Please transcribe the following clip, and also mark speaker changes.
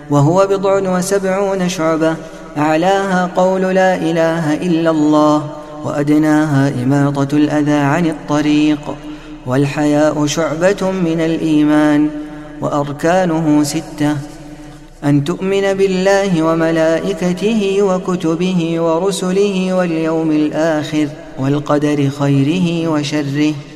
Speaker 1: وهو 79 شعبة، أعلاها قول لا إله إلا الله، وأدناها إماطة الأذى عن الطريق. والحياء شعبة من الإيمان، وأركانه 6: أن تؤمن بالله وملائكته وكتبه ورسله واليوم الآخر والقدر خيره وشره.